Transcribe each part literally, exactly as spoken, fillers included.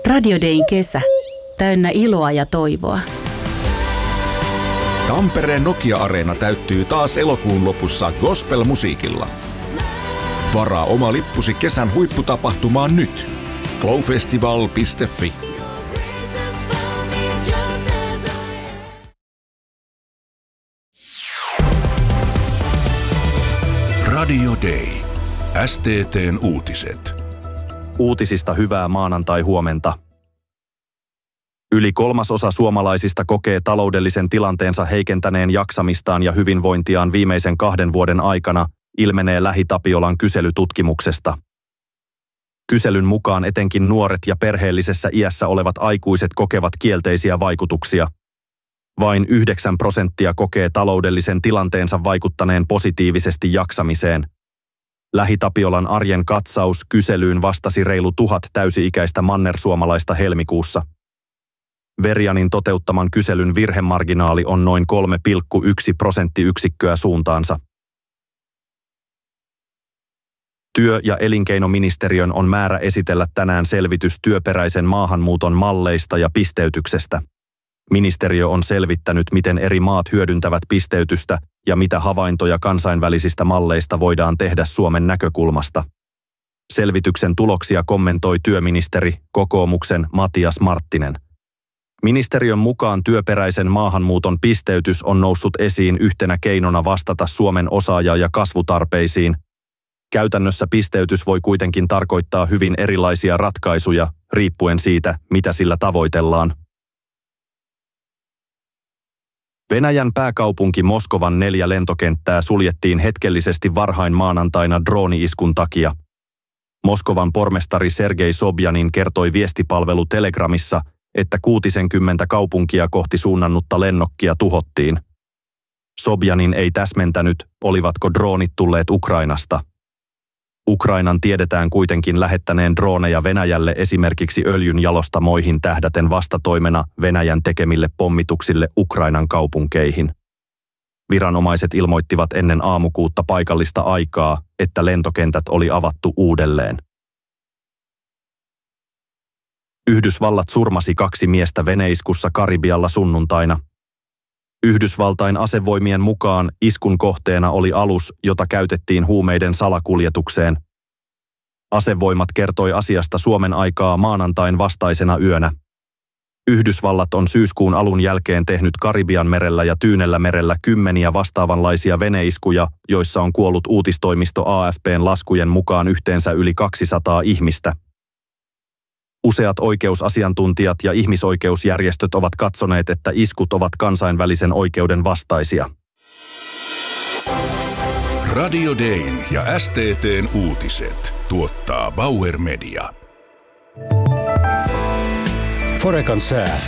Radio Dayn kesä. Täynnä iloa ja toivoa. Tampereen Nokia-areena täyttyy taas elokuun lopussa gospel-musiikilla. Varaa oma lippusi kesän huipputapahtumaan nyt. glowfestival piste fi. Radio Day. S T T:n uutiset. Uutisista hyvää maanantai-huomenta. Yli kolmasosa suomalaisista kokee taloudellisen tilanteensa heikentäneen jaksamistaan ja hyvinvointiaan viimeisen kahden vuoden aikana, ilmenee Lähi-Tapiolan kyselytutkimuksesta. Kyselyn mukaan etenkin nuoret ja perheellisessä iässä olevat aikuiset kokevat kielteisiä vaikutuksia. Vain yhdeksän prosenttia kokee taloudellisen tilanteensa vaikuttaneen positiivisesti jaksamiseen. Lähi-Tapiolan arjen katsaus kyselyyn vastasi reilu tuhat täysi-ikäistä mannersuomalaista helmikuussa. Verianin toteuttaman kyselyn virhemarginaali on noin kolme pilkku yksi prosenttiyksikköä suuntaansa. Työ- ja elinkeinoministeriön on määrä esitellä tänään selvitys työperäisen maahanmuuton malleista ja pisteytyksestä. Ministeriö on selvittänyt, miten eri maat hyödyntävät pisteytystä ja mitä havaintoja kansainvälisistä malleista voidaan tehdä Suomen näkökulmasta. Selvityksen tuloksia kommentoi työministeri, kokoomuksen Matias Marttinen. Ministeriön mukaan työperäisen maahanmuuton pisteytys on noussut esiin yhtenä keinona vastata Suomen osaaja- ja kasvutarpeisiin. Käytännössä pisteytys voi kuitenkin tarkoittaa hyvin erilaisia ratkaisuja, riippuen siitä, mitä sillä tavoitellaan. Venäjän pääkaupunki Moskovan neljä lentokenttää suljettiin hetkellisesti varhain maanantaina drooni-iskun takia. Moskovan pormestari Sergei Sobjanin kertoi viestipalvelu Telegramissa, että kuusikymmentä kaupunkia kohti suunnannutta lennokkia tuhottiin. Sobjanin ei täsmentänyt, olivatko droonit tulleet Ukrainasta. Ukrainan tiedetään kuitenkin lähettäneen drooneja Venäjälle esimerkiksi öljynjalostamoihin tähdäten vastatoimena Venäjän tekemille pommituksille Ukrainan kaupunkeihin. Viranomaiset ilmoittivat ennen aamukuutta paikallista aikaa, että lentokentät oli avattu uudelleen. Yhdysvallat surmasi kaksi miestä veneiskussa Karibialla sunnuntaina. Yhdysvaltain asevoimien mukaan iskun kohteena oli alus, jota käytettiin huumeiden salakuljetukseen. Asevoimat kertoi asiasta Suomen aikaa maanantain vastaisena yönä. Yhdysvallat on syyskuun alun jälkeen tehnyt Karibian merellä ja Tyynellä merellä kymmeniä vastaavanlaisia veneiskuja, joissa on kuollut uutistoimisto A F P:n laskujen mukaan yhteensä yli kaksisataa ihmistä. Useat oikeusasiantuntijat ja ihmisoikeusjärjestöt ovat katsoneet, että iskut ovat kansainvälisen oikeuden vastaisia. Radio Dayn ja S T T:n uutiset tuottaa Bauer Media. Forecan sää.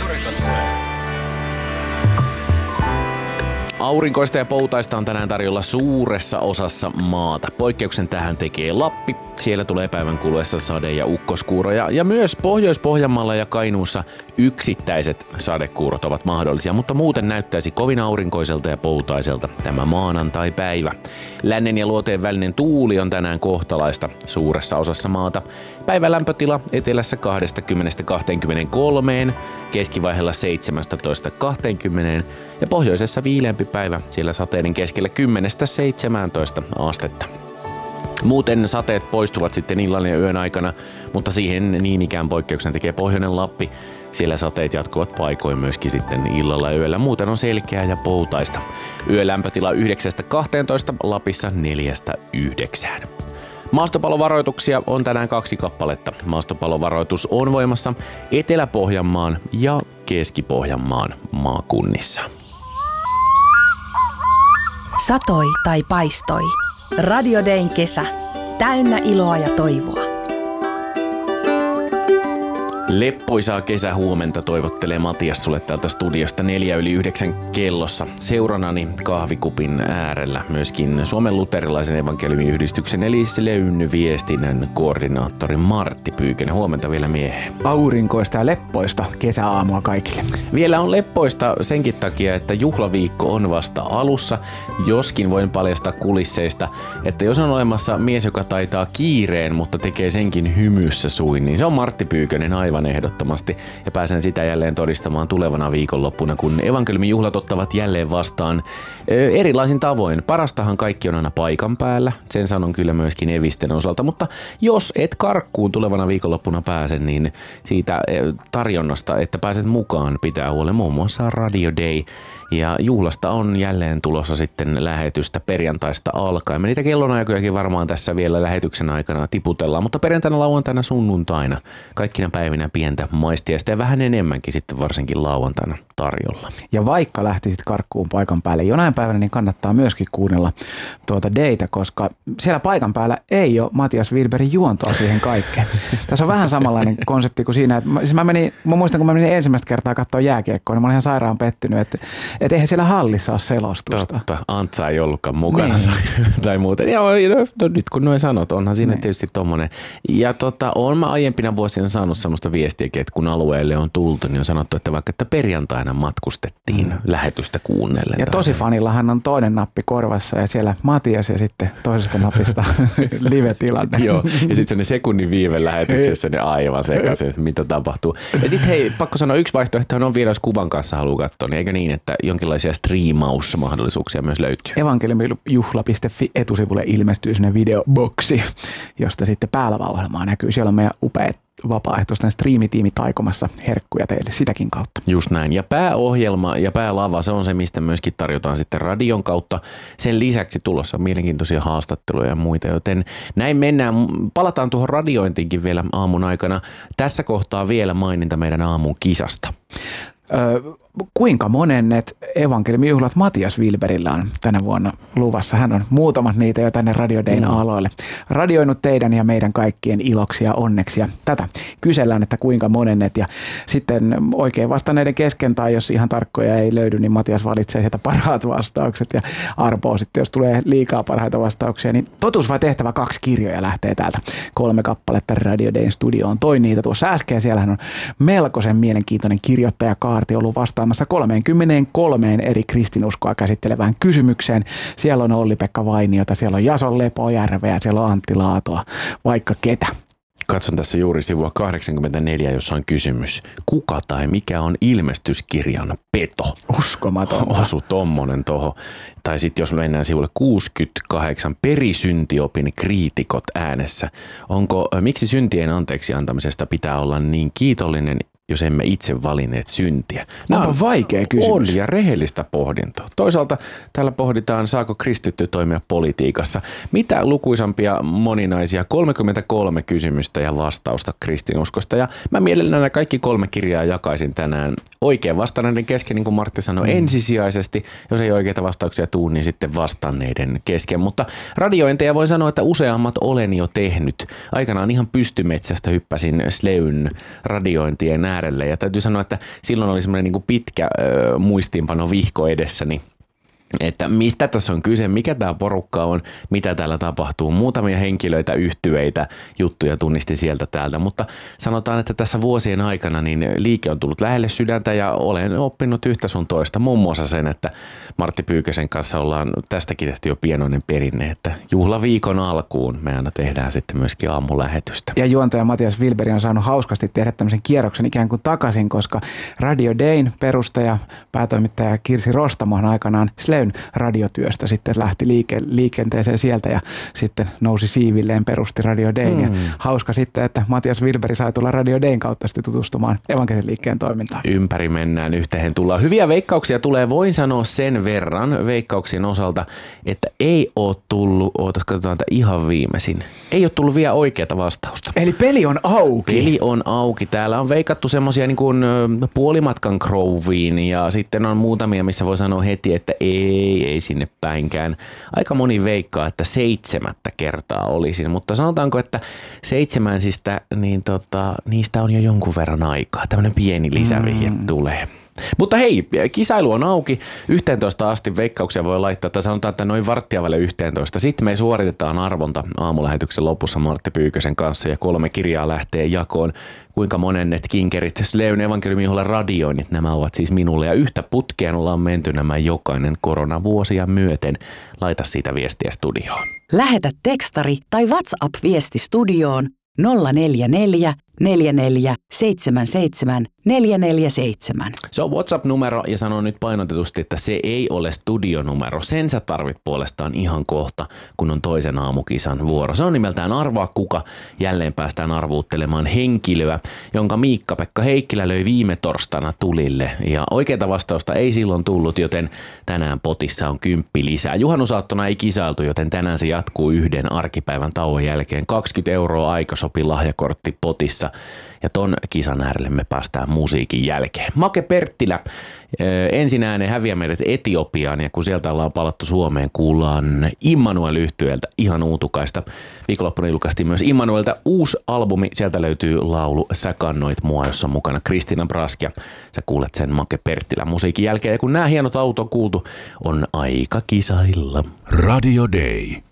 Aurinkoista ja poutaista on tänään tarjolla suuressa osassa maata. Poikkeuksen tähän tekee Lappi. Siellä tulee päivän kuluessa sade- ja ukkoskuuroja. Ja myös Pohjois-Pohjanmaalla ja Kainuussa yksittäiset sadekuurot ovat mahdollisia, mutta muuten näyttäisi kovin aurinkoiselta ja poutaiselta tämä maanantai-päivä. Lännen ja luoteen välinen tuuli on tänään kohtalaista suuressa osassa maata. Päivän lämpötila etelässä kaksikymmentä kaksikymmentäkolme, keskivaiheella seitsemäntoista kaksikymmentä ja pohjoisessa viileämpi päivä, siellä sateiden keskellä kymmenestä seitsemääntoista astetta. Muuten sateet poistuvat sitten illan ja yön aikana, mutta siihen niin ikään poikkeuksen tekee pohjoinen Lappi. Siellä sateet jatkuvat paikoin myöskin sitten illalla ja yöllä. Muuten on selkeää ja poutaista. Yölämpötila yhdeksästä kahteentoista, Lapissa neljästä yhdeksään. Maastopalovaroituksia on tänään kaksi kappaletta. Maastopalovaroitus on voimassa Etelä-Pohjanmaan ja Keski-Pohjanmaan maakunnissa. Satoi tai paistoi. Radio Dayn kesä. Täynnä iloa ja toivoa. Leppoisaa kesähuomenta toivottelee Matias sulle täältä studiosta neljä yli yhdeksän kellossa. Seuranani kahvikupin äärellä myöskin Suomen luterilaisen evankeliumiyhdistyksen eli Sleynny viestinnän koordinaattori Martti Pyykönen. Huomenta vielä mieheen. Aurinkoista ja leppoista kesäaamua kaikille. Vielä on leppoista senkin takia, että juhlaviikko on vasta alussa. Joskin voin paljastaa kulisseista, että jos on olemassa mies, joka taitaa kiireen, mutta tekee senkin hymyssä suin, niin se on Martti Pyykönen aivan aivan ehdottomasti. Ja pääsen sitä jälleen todistamaan tulevana viikonloppuna, kun evankeliumin juhlat ottavat jälleen vastaan erilaisin tavoin. Parastahan kaikki on aina paikan päällä, sen sanon kyllä myöskin evisten osalta, mutta jos et karkkuun tulevana viikonloppuna pääse, niin siitä tarjonnasta, että pääset mukaan, pitää huolen muun muassa Radio Day. Ja juhlasta on jälleen tulossa sitten lähetystä perjantaista alkaen. Me niitä kellonaikojakin varmaan tässä vielä lähetyksen aikana tiputellaan, mutta perjantaina, lauantaina, sunnuntaina, kaikkina päivinä pientä maistiaista ja vähän enemmänkin sitten varsinkin lauantaina tarjolla. Ja vaikka lähtisit karkkuun paikan päälle jonain päivänä, niin kannattaa myöskin kuunnella tuota Daytä, koska siellä paikan päällä ei ole Matias Wilbergin juontoa siihen kaikkeen. Tässä on vähän samanlainen konsepti kuin siinä, että mä, siis mä, menin, mä muistan, kun mä menin ensimmäistä kertaa katsoa jääkiekkoa, niin mä olin ihan sairaan pettynyt, että että eihän siellä hallissa ole selostusta. Totta, Antsa ei ollutkaan mukana niin. tai, tai muuten. Ja no, nyt kun noin sanot, onhan siinä niin. Tietysti tommonen. Ja tota, on mä aiempina vuosina saanut semmoista viestiäkin, että kun alueelle on tultu, niin on sanottu, että vaikka että perjantaina matkustettiin mm. lähetystä kuunnellen. Ja tosi fanillahan on toinen nappi korvassa ja siellä Matias ja sitten toisesta napista live-tilanne. Joo, ja sitten se sekunnin viive lähetyksessä, niin aivan sekaisin, että mitä tapahtuu. Ja sitten hei, pakko sanoa, yksi vaihtoehto on vielä, jos kuvan kanssa haluaa katsoa, niin eikö niin, että jonkinlaisia striimausmahdollisuuksia myös löytyy. evankeliumijuhla piste fi etusivulle ilmestyy sinne videoboksi, josta sitten päälava-ohjelmaa näkyy. Siellä on meidän upeat vapaaehtoisten striimitiimi taikomassa herkkuja teille sitäkin kautta. Just näin. Ja pääohjelma ja päälava, se on se, mistä myöskin tarjotaan sitten radion kautta. Sen lisäksi tulossa on mielenkiintoisia haastatteluja ja muita, joten näin mennään. Palataan tuohon radiointiinkin vielä aamun aikana. Tässä kohtaa vielä maininta meidän aamun kisasta. Öö, kuinka monennet evankeliumijuhlat Matias Wilbergillä on tänä vuonna luvassa? Hän on muutamat niitä jo tänne Radio Dayn mm. aloille radioinut teidän ja meidän kaikkien iloksi ja onneksi. Ja tätä kysellään, että kuinka monennet. Ja sitten oikein vastanneiden kesken, tai jos ihan tarkkoja ei löydy, niin Matias valitsee sieltä parhaat vastaukset ja arpoo sitten, jos tulee liikaa parhaita vastauksia. Niin totuus vai tehtävä kaksi kirjoja lähtee täältä. Kolme kappaletta Radio Dayn studioon. Toi niitä tuossa äsken. Siellähän on melkoisen mielenkiintoinen kirjoittajakaarti ollut vastaamassa kolmekymmentäkolme eri kristinuskoa käsittelevään kysymykseen. Siellä on Olli-Pekka Vainiota, siellä on Jason Lepojärveä, siellä on Antti Laatoa, vaikka ketä. Katson tässä juuri sivua kahdeksankymmentäneljä, jossa on kysymys. Kuka tai mikä on ilmestyskirjan peto? Uskomatonta. Osu tommonen toho. Tai sitten jos mennään sivulle kuusikymmentäkahdeksan, perisyntiopin kriitikot äänessä. Onko, miksi syntien anteeksi antamisesta pitää olla niin kiitollinen, jos emme itse valinneet syntiä? Nämä on vaikea kysymys. On ja rehellistä pohdintoa. Toisaalta täällä pohditaan, saako kristitty toimia politiikassa. Mitä lukuisampia moninaisia kolmekymmentäkolme kysymystä ja vastausta kristinuskosta. Ja mä mielelläni kaikki kolme kirjaa jakaisin tänään oikein vastanneiden kesken, niin kuin Martti sanoi, mm. ensisijaisesti. Jos ei oikeita vastauksia tuu, niin sitten vastanneiden kesken. Mutta radiointeja voi sanoa, että useammat olen jo tehnyt. Aikanaan ihan pystymetsästä hyppäsin Sleyn radiointien äärelle. Ja täytyy sanoa, että silloin oli semmoinen niin kuin pitkä ö, muistiinpano vihko edessäni, että mistä tässä on kyse, mikä tämä porukka on, mitä täällä tapahtuu. Muutamia henkilöitä, yhtyeitä, juttuja tunnistin sieltä täältä, mutta sanotaan, että tässä vuosien aikana niin liike on tullut lähelle sydäntä ja olen oppinut yhtä sun toista. Muun muassa sen, että Martti Pyykösen kanssa ollaan tästäkin tehty jo pienoinen perinne, että juhlaviikon alkuun me aina tehdään sitten myöskin aamulähetystä. Ja juontaja Matias Wilberg on saanut hauskasti tehdä tämmöisen kierroksen ikään kuin takaisin, koska Radio Dayn perustaja, päätoimittaja Kirsi Rostamo on aikanaan Sleyn radiotyöstä sitten lähti liike, liikenteeseen sieltä ja sitten nousi siivilleen, perusti Radio Dayn. Mm. Ja hauska sitten, että Matias Wilberg sai tulla Radio Dayn kautta sitten tutustumaan evankelisliikkeen toimintaan. Ympäri mennään, yhteen tullaan. Hyviä veikkauksia tulee, voin sanoa sen verran veikkauksien osalta, että ei ole tullut, ootas katsotaan ihan viimeisin, ei ole tullut vielä oikeata vastausta. Eli peli on auki. Peli on auki. Täällä on veikattu semmosia niin kuin puolimatkan Groviin ja sitten on muutamia, missä voi sanoa heti, että ei. Ei, ei sinne päinkään. Aika moni veikkaa, että seitsemättä kertaa olisi, mutta sanotaanko, että seitsemänsistä, niin tota, niistä on jo jonkun verran aikaa. Tämmöinen pieni lisävihje mm. tulee. Mutta hei, kisailu on auki. yhteentoista asti veikkauksia voi laittaa, tai sanotaan, että noin varttia väle yhteentoista. Sitten me suoritetaan arvonta aamulähetyksen lopussa Martti Pyykösen kanssa ja kolme kirjaa lähtee jakoon. Kuinka monennet kinkerit, Sleyn evankeliumijuhlan radioinnit, nämä ovat siis minulle. Ja yhtä putkeen ollaan menty nämä jokainen koronavuosia myöten. Laita siitä viestiä studioon. Lähetä tekstari tai WhatsApp-viesti studioon nolla neljä neljä, neljä neljä seitsemän seitsemän neljä neljä seitsemän. Se on WhatsApp-numero ja sanon nyt painotetusti, että se ei ole studionumero. Sen sä tarvit puolestaan ihan kohta, kun on toisen aamukisan vuoro. Se on nimeltään Arvaa kuka. Jälleen päästään arvuuttelemaan henkilöä, jonka Miikka-Pekka Heikkilä löi viime torstaina tulille. Ja oikeita vastausta ei silloin tullut, joten tänään potissa on kymppi lisää. Juhannusaattona ei kisailtu, joten tänään se jatkuu yhden arkipäivän tauon jälkeen. kaksikymmentä euroa aikasopi lahjakortti potissa. Ja ton kisan äärelle me päästään musiikin jälkeen. Make Perttilä ensin ääneen häviää meidät Etiopiaan ja kun sieltä ollaan palattu Suomeen, kuullaan Immanuel-yhtyeeltä ihan uutukaista. Viikonloppuna julkaistiin myös Immanuelta uusi albumi. Sieltä löytyy laulu Sä kannoit mua, jossa on mukana Kristiina Brask ja sä kuulet sen Make Perttilä musiikin jälkeen. Ja kun nämä hienot autot on kuultu, on aika kisailla. Radio Day.